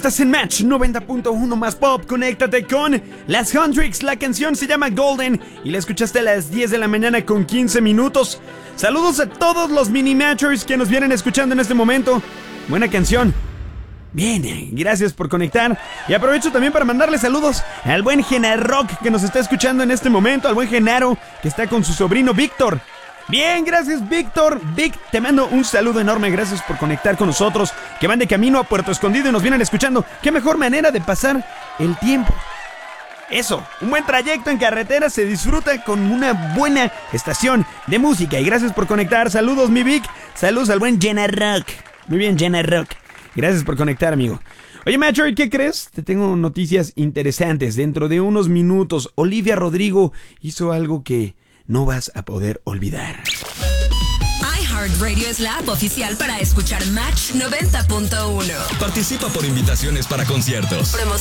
Estás en Match 90.1 más pop. Conéctate con las Hundrix. La canción se llama Golden y la escuchaste a las 10 de la mañana con 15 minutos. Saludos a todos los mini-matchers que nos vienen escuchando en este momento. Buena canción. Bien, gracias por conectar. Y aprovecho también para mandarle saludos al buen Genaro que nos está escuchando en este momento. Al buen Genaro que está con su sobrino Víctor. Bien, gracias Víctor. Vic, te mando un saludo enorme. Gracias por conectar con nosotros, que van de camino a Puerto Escondido y nos vienen escuchando. Qué mejor manera de pasar el tiempo. Eso, un buen trayecto en carretera se disfruta con una buena estación de música. Y gracias por conectar. Saludos mi Vic. Saludos al buen Genaro. Muy bien, Genaro. Gracias por conectar, amigo. Oye, Matcher, ¿qué crees? Te tengo noticias interesantes. Dentro de unos minutos, Olivia Rodrigo hizo algo que no vas a poder olvidar. iHeartRadio es la app oficial para escuchar Match 90.1. Participa por invitaciones para conciertos,